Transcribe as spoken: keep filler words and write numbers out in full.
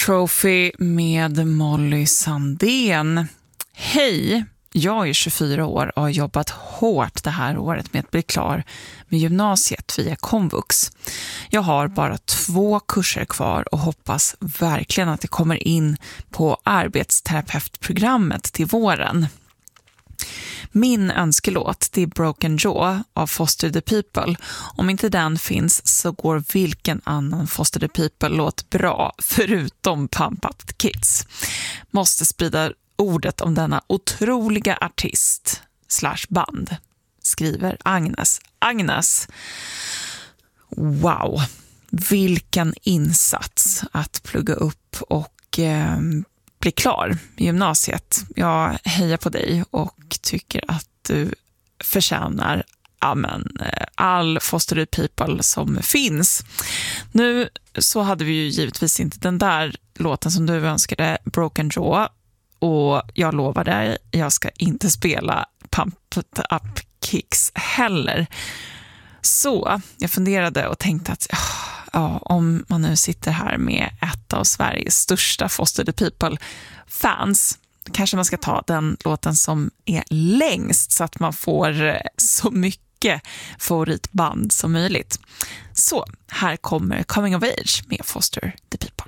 Trophy med Molly Sandén. Hej, jag är tjugofyra år och har jobbat hårt det här året med att bli klar med gymnasiet via komvux. Jag har bara två kurser kvar och hoppas verkligen att det kommer in på arbetsterapeutprogrammet till våren. Min önskelåt, det är Broken Jaw av Foster the People. Om inte den finns så går vilken annan Foster the People-låt bra förutom Pump Up the Kids. Måste sprida ordet om denna otroliga artist slash band, skriver Agnes. Agnes, wow, vilken insats att plugga upp och eh, bli klar i gymnasiet. Jag hejar på dig och tycker att du förtjänar amen, all Foster the People som finns. Nu så hade vi ju givetvis inte den där låten som du önskade, Broken Jaw, och jag lovar dig, jag ska inte spela Pump Up Kicks heller. Så jag funderade och tänkte att ja, om man nu sitter här med ett av Sveriges största Foster the People-fans, kanske man ska ta den låten som är längst så att man får så mycket favoritband som möjligt. Så här kommer Coming of Age med Foster the People.